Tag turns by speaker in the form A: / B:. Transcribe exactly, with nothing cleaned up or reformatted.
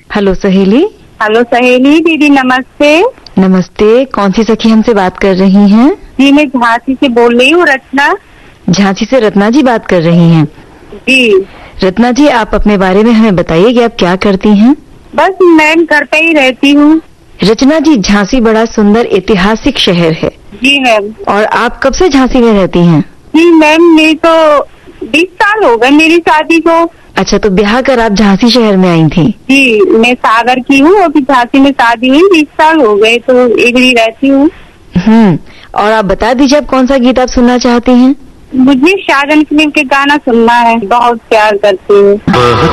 A: Hello सहेली।
B: Hello सहेली दीदी, नमस्ते।
A: नमस्ते, कौन सी सखी हमसे बात कर रही हैं?
B: जी मैं झांसी से बोल रही हूँ, रचना।
A: झांसी से रत्ना जी बात कर रही हैं?
B: जी।
A: रत्ना जी, आप अपने बारे में हमें बताइए कि आप क्या करती हैं?
B: बस मैं घर पे ही रहती हूँ।
A: रचना जी, झांसी बड़ा सुंदर ऐतिहासिक शहर है।
B: जी मैम।
A: और आप कब से झांसी में रहती हैं?
B: जी मैम, मेरी तो बीस साल हो गए मेरी शादी को।
A: अच्छा, तो ब्याह कर आप झांसी शहर में आई थी?
B: जी, मैं सागर की हूँ, अभी झांसी में शादी हुई, बीस साल हो गए, तो एक ही रहती हूँ।
A: हम्म और आप बता दीजिए, आप कौन सा गीत आप सुनना चाहती हैं?
B: मुझे शाहजहां फिल्म के गाना सुनना है, बहुत प्यार करती हूँ।